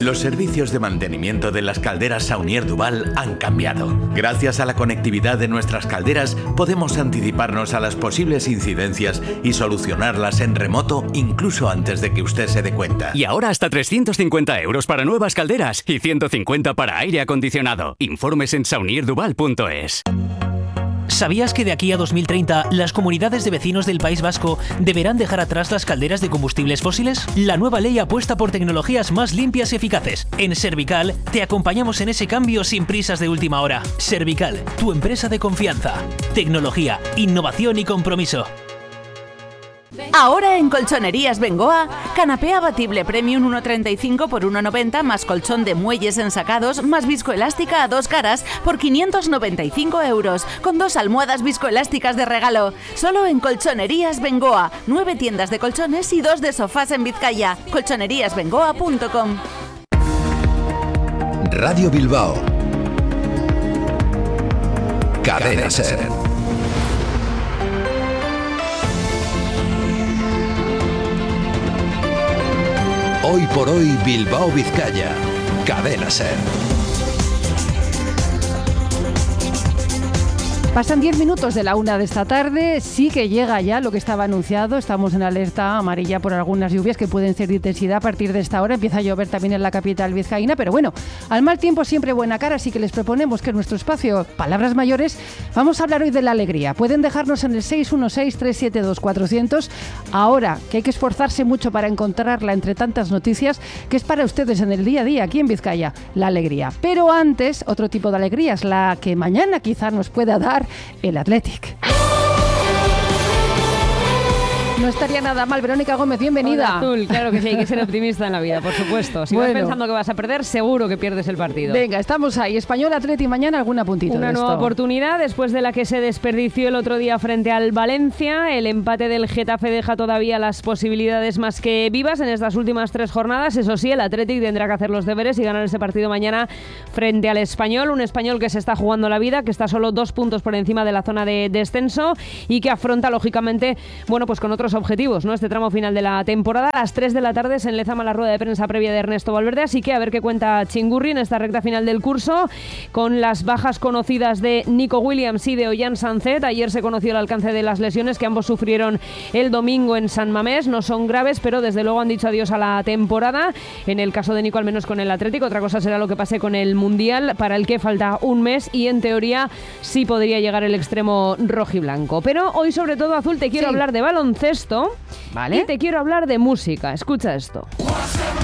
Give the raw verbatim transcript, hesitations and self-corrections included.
Los servicios de mantenimiento de las calderas Saunier Duval han cambiado. Gracias a la conectividad de nuestras calderas, podemos anticiparnos a las posibles incidencias y solucionarlas en remoto incluso antes de que usted se dé cuenta. Y ahora hasta trescientos cincuenta euros para nuevas calderas y ciento cincuenta para aire acondicionado. Informes en saunier duval punto es. ¿Sabías que de aquí a dos mil treinta las comunidades de vecinos del País Vasco deberán dejar atrás las calderas de combustibles fósiles? La nueva ley apuesta por tecnologías más limpias y eficaces. En Servical te acompañamos en ese cambio sin prisas de última hora. Servical, tu empresa de confianza. Tecnología, innovación y compromiso. Ahora en Colchonerías Bengoa, canapé abatible Premium uno treinta y cinco por uno noventa más colchón de muelles ensacados más viscoelástica a dos caras por quinientos noventa y cinco euros, con dos almohadas viscoelásticas de regalo. Solo en Colchonerías Bengoa, nueve tiendas de colchones y dos de sofás en Vizcaya. colchonerías bengoa punto com. Radio Bilbao. Cadena Ser. Hoy por hoy Bilbao Vizcaya. Cadena Ser. Pasan diez minutos de la una de esta tarde, sí que llega ya lo que estaba anunciado, estamos en alerta amarilla por algunas lluvias que pueden ser de intensidad a partir de esta hora, empieza a llover también en la capital vizcaína, pero bueno, al mal tiempo siempre buena cara, así que les proponemos que en nuestro espacio Palabras Mayores vamos a hablar hoy de la alegría. Pueden dejarnos en el seis uno seis, tres siete dos, cuatrocientos, ahora que hay que esforzarse mucho para encontrarla entre tantas noticias, que es para ustedes en el día a día aquí en Vizcaya, la alegría. Pero antes, otro tipo de alegría es la que mañana quizá nos pueda dar el Athletic. No estaría nada mal. Verónica Gómez, bienvenida. Hola, Azul, claro que sí, hay que ser optimista en la vida, por supuesto. Si bueno. vas pensando que vas a perder, seguro que pierdes el partido. Venga, estamos ahí. Español Athletic mañana, algún apuntito Una de nueva esto. oportunidad después de la que se desperdició el otro día frente al Valencia. El empate del Getafe deja todavía las posibilidades más que vivas en estas últimas tres jornadas. Eso sí, el Athletic tendrá que hacer los deberes y ganar ese partido mañana frente al Español. Un Español que se está jugando la vida, que está solo dos puntos por encima de la zona de descenso y que afronta, lógicamente, bueno, pues con otros objetivos, ¿no? Este tramo final de la temporada. A las tres de la tarde se enlezama la rueda de prensa previa de Ernesto Valverde, así que a ver qué cuenta Chingurri en esta recta final del curso, con las bajas conocidas de Nico Williams y de Ollán Sancet. Ayer se conoció el alcance de las lesiones que ambos sufrieron el domingo en San Mamés. No son graves, pero desde luego han dicho adiós a la temporada. En el caso de Nico, al menos con el Atlético. Otra cosa será lo que pase con el Mundial, para el que falta un mes y en teoría sí podría llegar el extremo rojiblanco. Pero hoy, sobre todo, Azul, te quiero sí. hablar de baloncesto. Vale. Y te quiero hablar de música. Escucha esto.